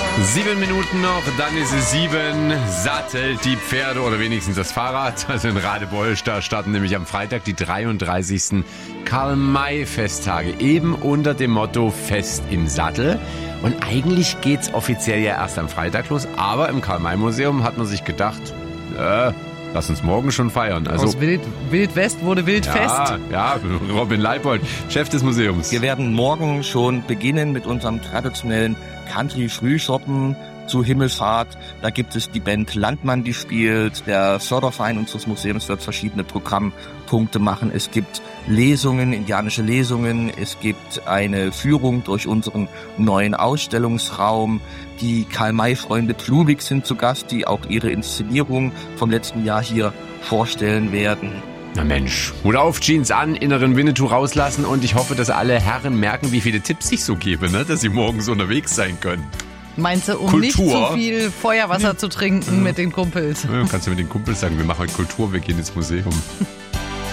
7 Minuten noch, dann ist es 7. Sattelt die Pferde oder wenigstens das Fahrrad. Also in Radebeul, da starten nämlich am Freitag die 33. Karl-May-Festtage. Eben unter dem Motto Fest im Sattel. Und eigentlich geht's offiziell ja erst am Freitag los. Aber im Karl-May-Museum hat man sich gedacht, lass uns morgen schon feiern. Also, aus Wildwest wurde Wildfest. Ja, Robin Leipold, Chef des Museums. Wir werden morgen schon beginnen mit unserem traditionellen Country-Frühschoppen zu Himmelfahrt. Da gibt es die Band Landmann, die spielt. Der Förderverein unseres Museums wird verschiedene Programmpunkte machen. Es gibt Lesungen, indianische Lesungen. Es gibt eine Führung durch unseren neuen Ausstellungsraum. Die Karl-May-Freunde Plubig sind zu Gast, die auch ihre Inszenierung vom letzten Jahr hier vorstellen werden. Na Mensch, Hut auf, Jeans an, inneren Winnetou rauslassen und ich hoffe, dass alle Herren merken, wie viele Tipps ich so gebe, ne? Dass sie morgens unterwegs sein können. Meinst du, um nicht zu viel Feuerwasser zu trinken mit den Kumpels? Ja, kannst du mit den Kumpels sagen, wir machen heute Kultur, wir gehen ins Museum.